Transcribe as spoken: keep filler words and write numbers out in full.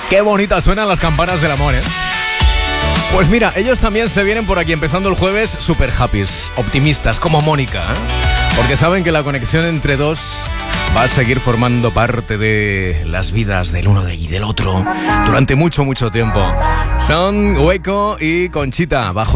Qué bonitas suenan las campanas del amor, ¿eh? Pues mira, ellos también se vienen por aquí empezando el jueves super happys, optimistas, como Mónica, ¿eh? Porque saben que la conexión entre dos va a seguir formando parte de las vidas del uno y del otro durante mucho, mucho tiempo. Son Hueco y Conchita, bajo